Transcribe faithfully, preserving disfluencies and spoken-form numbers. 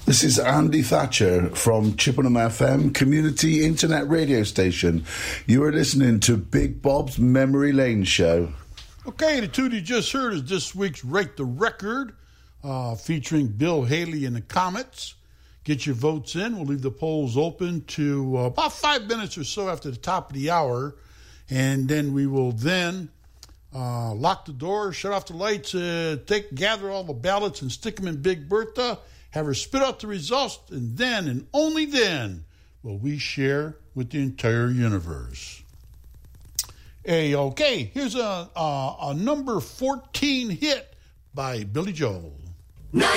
This is Andy Thatcher from Chippenham F M, community internet radio station. You are listening to Big Bob's Memory Lane Show. Okay, the tune you just heard is this week's Rate the Record, uh, featuring Bill Haley and the Comets. Get your votes in. We'll leave the polls open to uh, about five minutes or so after the top of the hour. And then we will then uh, lock the door, shut off the lights, uh, take gather all the ballots and stick them in Big Bertha. Have her spit out the results, and then, and only then, will we share with the entire universe. Hey, okay, here's a, a, a number fourteen hit by Billy Joel. Night.